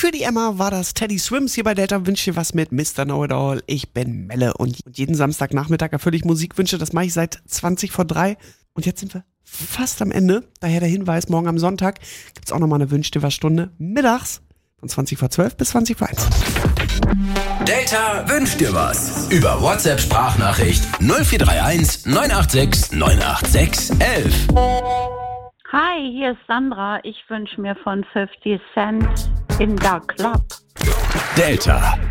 Für die Emma war das Teddy Swims hier bei Delta. Wünsche dir was mit Mr. Know-It-All. Ich bin Melle und jeden Samstagnachmittag erfülle ich Musikwünsche. Das mache ich seit 3:20. Und jetzt sind wir fast am Ende. Daher der Hinweis, morgen am Sonntag gibt es auch nochmal eine Wünsch dir was Stunde mittags von 20:12 bis 20:01. Delta wünscht dir was. Über WhatsApp-Sprachnachricht 0431 986 986 11. Hi, hier ist Sandra. Ich wünsche mir von 50 Cent In the Club. Delta.